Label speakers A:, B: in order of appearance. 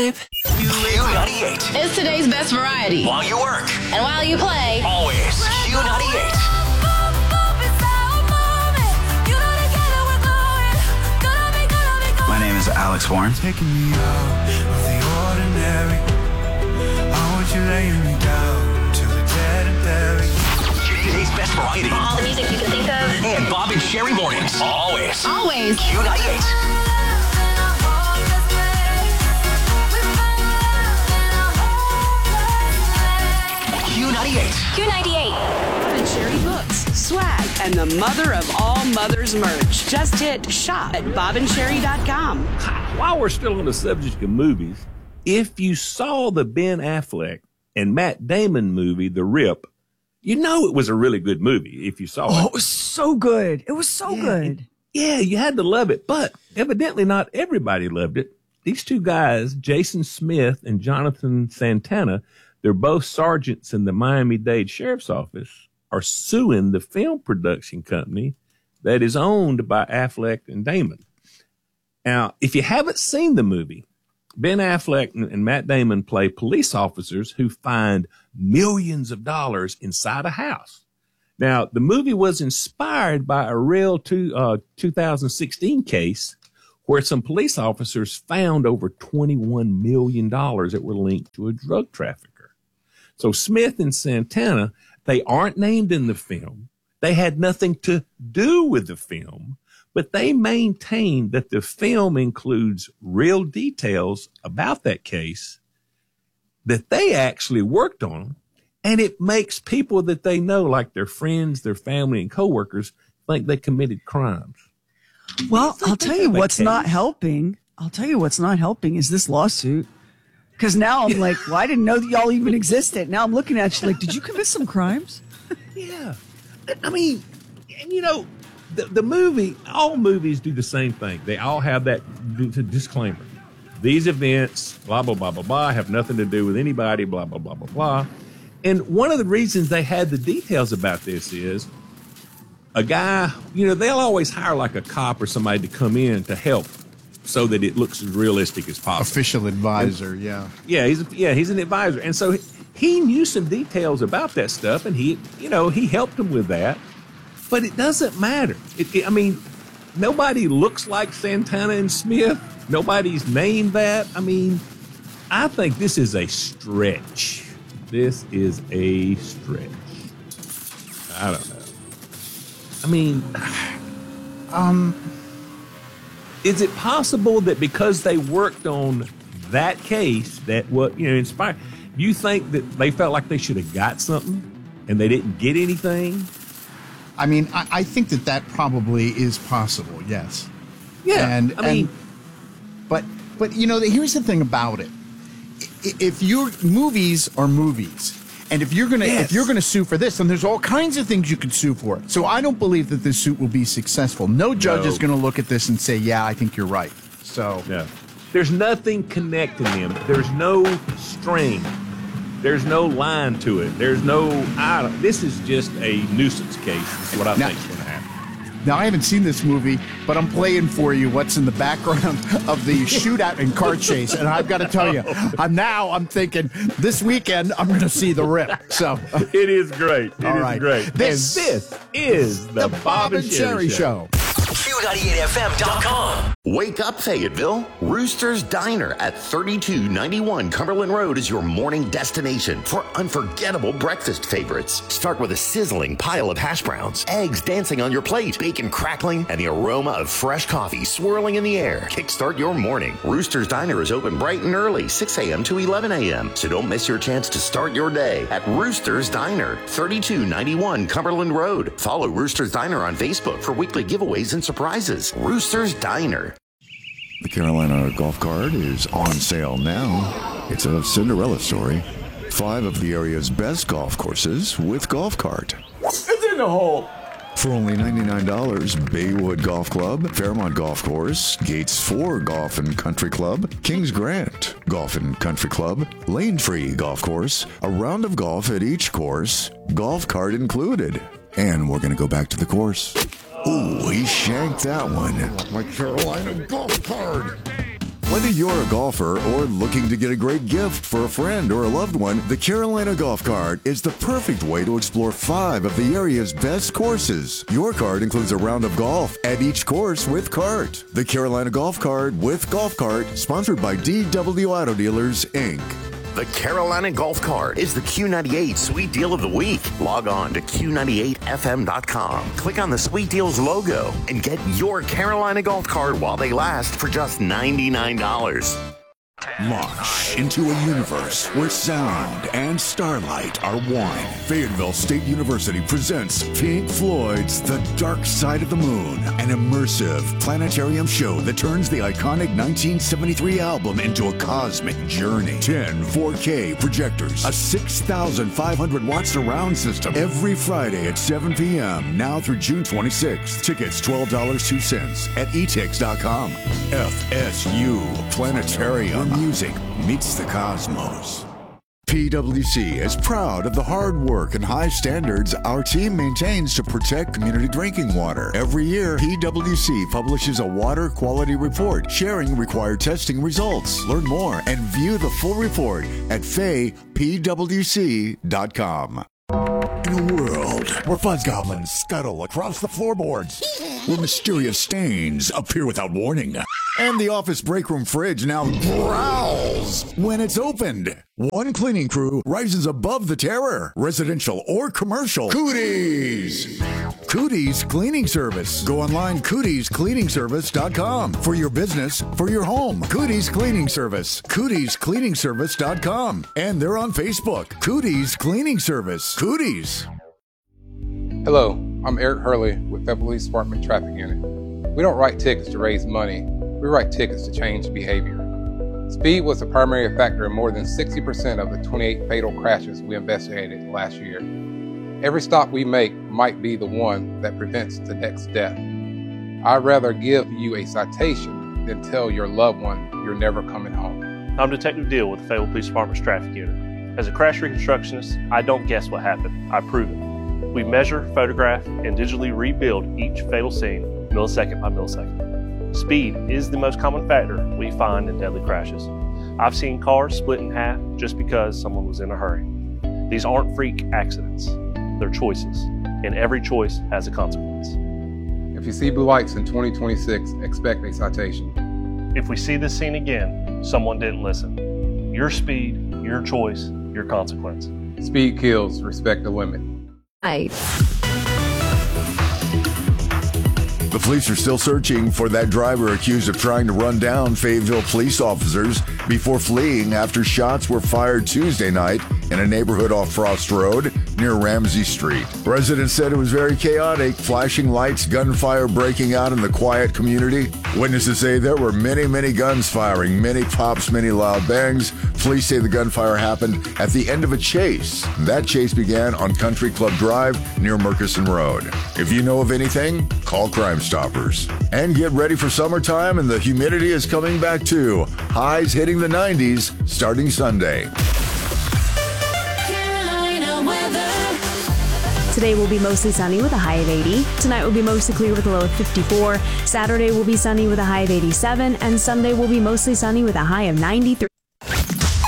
A: babe. Q98.
B: It's today's best variety.
A: While you work.
B: And while you play.
A: Always Q98.
C: My name is Alex Warren.
D: Taking me out of the ordinary. I want you laying me down to the dead and buried.
A: Today's best variety.
B: All the music you can think of.
A: And Bob and Sherry mornings. Always.
B: Always.
A: Q98. Q98.
B: Q98.
E: Bob and Sherry books, swag, and the mother of all mothers merch. Just hit shop at bobandSherry.com.
F: While we're still on the subject of movies, if you saw the Ben Affleck and Matt Damon movie, The Rip, you know it was a really good movie if you saw it.
G: Oh, it was so good. It was so good.
F: Yeah, you had to love it. But evidently not everybody loved it. These two guys, Jason Smith and Jonathan Santana, they're both sergeants in the Miami-Dade Sheriff's Office, are suing the film production company that is owned by Affleck and Damon. Now, if you haven't seen the movie, Ben Affleck and Matt Damon play police officers who find millions of dollars inside a house. Now, the movie was inspired by a real 2016 case where some police officers found over $21 million that were linked to a drug trafficker. So Smith and Santana, they aren't named in the film. They had nothing to do with the film, but they maintain that the film includes real details about that case that they actually worked on, and it makes people that they know, like their friends, their family, and coworkers, think they committed crimes.
G: Well, I'll tell you what's not helping. I'll tell you what's not helping is this lawsuit. Because now I'm like, well, I didn't know that y'all even existed. Now I'm looking at you like, did you commit some crimes?
F: Yeah. I mean, and you know, the movie, all movies do the same thing. They all have that disclaimer. These events, blah, blah, blah, blah, blah, have nothing to do with anybody, blah, blah, blah, blah, blah. And one of the reasons they had the details about this is a guy, you know, they'll always hire like a cop or somebody to come in to help so that it looks as realistic as possible.
H: Official advisor,
F: and, he's an advisor. And so he knew some details about that stuff, and he helped them with that. But it doesn't matter. I mean, nobody looks like Santana and Smith. Nobody's named that. I mean, I think this is a stretch. This is a stretch. I don't know. I mean, is it possible that because they worked on that case that inspired, you think that they felt like they should have got something and they didn't get anything?
H: I mean, I think that probably is possible, yes.
F: Yeah,
H: but you know, here's the thing about it. If your movies are movies, and if you're gonna sue for this, then there's all kinds of things you could sue for. So I don't believe that this suit will be successful. No judge is gonna look at this and say, yeah, I think you're right. So
F: yeah. There's nothing connecting them. There's no string. There's no line to it. There's no, this is just a nuisance case, is what I think is going to happen.
H: Now, I haven't seen this movie, but I'm playing for you what's in the background of the shootout and car chase. And I've got to tell you, I'm thinking this weekend I'm going to see The Rip. So
F: it is great. It is great.
H: This
F: is the Bob and Sherry Show.
A: Q98FM.com.
I: Wake up, Fayetteville. Rooster's Diner at 3291 Cumberland Road is your morning destination for unforgettable breakfast favorites. Start with a sizzling pile of hash browns, eggs dancing on your plate, bacon crackling, and the aroma of fresh coffee swirling in the air. Kickstart your morning. Rooster's Diner is open bright and early, 6 a.m. to 11 a.m. So don't miss your chance to start your day at Rooster's Diner, 3291 Cumberland Road. Follow Rooster's Diner on Facebook for weekly giveaways and surprises. Rooster's Diner.
J: The Carolina Golf Cart is on sale now. It's a Cinderella story. 5 of the area's best golf courses with Golf Cart.
K: It's in the hole.
J: For only $99, Baywood Golf Club, Fairmont Golf Course, Gates 4 Golf and Country Club, Kings Grant Golf and Country Club, Lane Tree Golf Course, a round of golf at each course, Golf Cart included. And we're going to go back to the course. Ooh, he shanked that one.
K: My Carolina Golf Cart.
J: Whether you're a golfer or looking to get a great gift for a friend or a loved one, the Carolina Golf Cart is the perfect way to explore 5 of the area's best courses. Your cart includes a round of golf at each course with cart. The Carolina Golf Cart with Golf Cart, sponsored by DW Auto Dealers, Inc.
I: The Carolina Golf Cart is the Q98 Sweet Deal of the Week. Log on to Q98FM.com. Click on the Sweet Deals logo and get your Carolina Golf Cart while they last for just $99.
J: Launch into a universe where sound and starlight are one. Fayetteville State University presents Pink Floyd's The Dark Side of the Moon, an immersive planetarium show that turns the iconic 1973 album into a cosmic journey. 10 4K projectors, a 6,500 watt surround system, every Friday at 7 p.m. now through June 26th. Tickets $12.02 at etix.com. FSU Planetarium. Music meets the cosmos. PWC is proud of the hard work and high standards our team maintains to protect community drinking water. Every year, PWC publishes a water quality report sharing required testing results. Learn more and view the full report at faypwc.com. In a world where fuzz goblins scuttle across the floorboards, where mysterious stains appear without warning, and the office break room fridge now growls when it's opened, one cleaning crew rises above the terror, residential or commercial. Cooties! Cooties Cleaning Service. Go online, cootiescleaningservice.com. For your business, for your home. Cooties Cleaning Service. Cootiescleaningservice.com. And they're on Facebook. Cooties Cleaning Service. Cooties.
K: Hello, I'm Eric Hurley with Fayetteville Police Department Traffic Unit. We don't write tickets to raise money. We write tickets to change behavior. Speed was the primary factor in more than 60% of the 28 fatal crashes we investigated last year. Every stop we make might be the one that prevents the next death. I'd rather give you a citation than tell your loved one you're never coming home.
L: I'm Detective Deal with the Fayetteville Police Department's Traffic Unit. As a crash reconstructionist, I don't guess what happened, I prove it. We measure, photograph, and digitally rebuild each fatal scene millisecond by millisecond. Speed is the most common factor we find in deadly crashes. I've seen cars split in half just because someone was in a hurry. These aren't freak accidents. They're choices, and every choice has a consequence.
K: If you see blue lights in 2026, expect a citation.
L: If we see this scene again, someone didn't listen. Your speed, your choice, your consequence.
K: Speed kills, respect the limit.
J: The police are still searching for that driver accused of trying to run down Fayetteville police officers before fleeing after shots were fired Tuesday night in a neighborhood off Frost Road near Ramsey Street. Residents said it was very chaotic, flashing lights, gunfire breaking out in the quiet community. Witnesses say there were many guns firing, many pops, many loud bangs. Police say the gunfire happened at the end of a chase. That chase began on Country Club Drive near Murkison Road. If you know of anything, call Crime Stoppers. And get ready for summertime, and the humidity is coming back too. Highs hitting the 90s starting Sunday.
M: Today will be mostly sunny with a high of 80. Tonight will be mostly clear with a low of 54. Saturday will be sunny with a high of 87. And Sunday will be mostly sunny with a high of 93.